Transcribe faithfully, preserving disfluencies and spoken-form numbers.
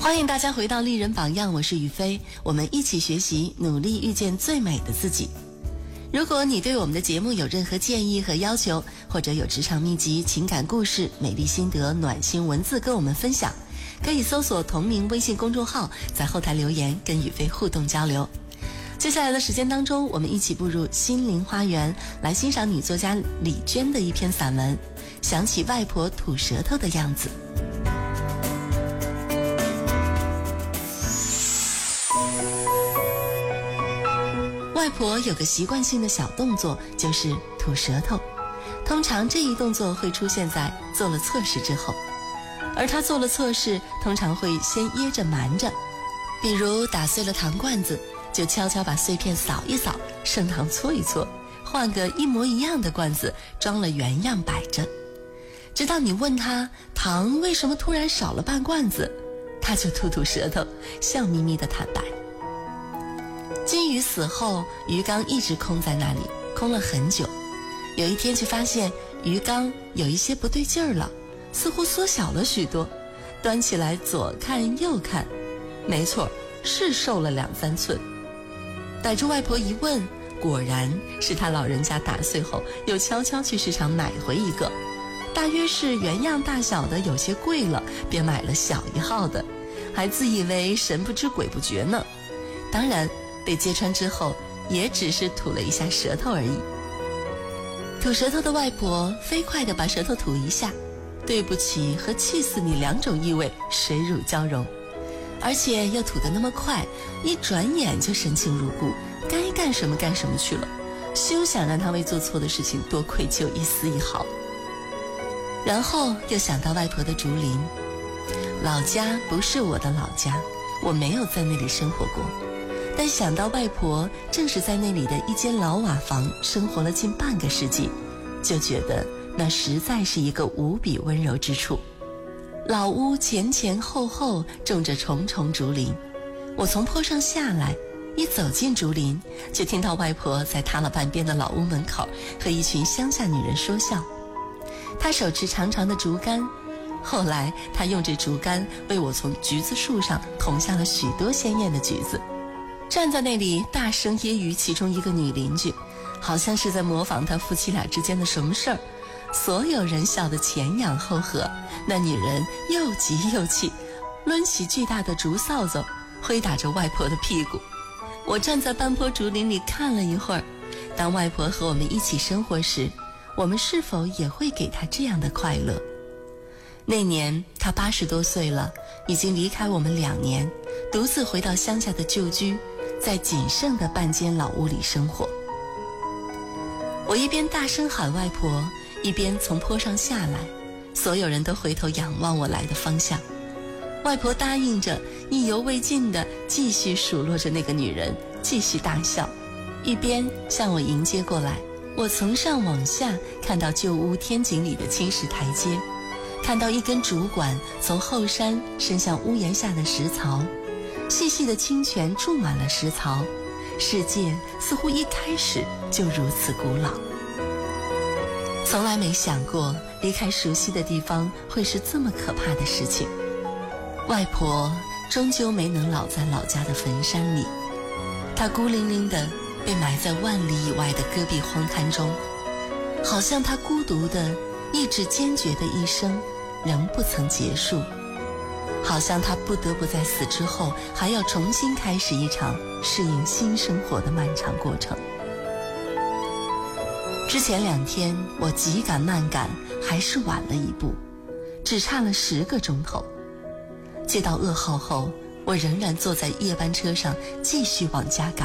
欢迎大家回到丽人榜样，我是雨飞，我们一起学习，努力遇见最美的自己。如果你对我们的节目有任何建议和要求，或者有职场秘籍、情感故事、美丽心得、暖心文字跟我们分享，可以搜索同名微信公众号，在后台留言跟雨飞互动交流。接下来的时间当中，我们一起步入心灵花园，来欣赏女作家李娟的一篇散文，想起外婆吐舌头的样子。外婆有个习惯性的小动作，就是吐舌头。通常这一动作会出现在做了错事之后，而她做了错事，通常会先掖着瞒着，比如打碎了糖罐子，就悄悄把碎片扫一扫，剩糖搓一搓，换个一模一样的罐子装了原样摆着，直到你问她糖为什么突然少了半罐子，她就吐吐舌头，笑眯眯地坦白。金鱼死后，鱼缸一直空在那里，空了很久。有一天却发现鱼缸有一些不对劲儿了，似乎缩小了许多，端起来左看右看，没错，是瘦了两三寸。逮住外婆一问，果然是她老人家打碎后又悄悄去市场买回一个，大约是原样大小的有些贵了，便买了小一号的，还自以为神不知鬼不觉呢。当然被揭穿之后，也只是吐了一下舌头而已。吐舌头的外婆飞快地把舌头吐一下，对不起和气死你两种意味水乳交融，而且又吐得那么快，一转眼就神情如故，该干什么干什么去了，休想让她为做错的事情多愧疚一丝一毫。然后又想到外婆的竹林，老家不是我的老家，我没有在那里生活过，但想到外婆正是在那里的一间老瓦房生活了近半个世纪，就觉得那实在是一个无比温柔之处。老屋前前后后种着重重竹林，我从坡上下来，一走进竹林，就听到外婆在塌了半边的老屋门口和一群乡下女人说笑。她手持长长的竹竿，后来她用这竹竿为我从橘子树上捅下了许多鲜艳的橘子，站在那里大声揶揄其中一个女邻居，好像是在模仿她夫妻俩之间的什么事儿。所有人笑得前仰后合，那女人又急又气，抡起巨大的竹扫帚挥打着外婆的屁股。我站在半坡竹林里看了一会儿，当外婆和我们一起生活时，我们是否也会给她这样的快乐？那年她八十多岁了，已经离开我们两年，独自回到乡下的旧居，在仅剩的半间老屋里生活。我一边大声喊外婆，一边从坡上下来，所有人都回头仰望我来的方向。外婆答应着，意犹未尽地继续数落着那个女人，继续大笑，一边向我迎接过来。我从上往下看到旧屋天井里的青石台阶，看到一根竹管从后山伸向屋檐下的石槽，细细的清泉注满了石槽，世界似乎一开始就如此古老。从来没想过离开熟悉的地方会是这么可怕的事情。外婆终究没能老在老家的坟山里，她孤零零地被埋在万里以外的戈壁荒滩中，好像她孤独的意志坚决的一生仍不曾结束，好像她不得不在死之后还要重新开始一场适应新生活的漫长过程。之前两天我急赶慢赶，还是晚了一步，只差了十个钟头。接到噩耗后，我仍然坐在夜班车上继续往家赶。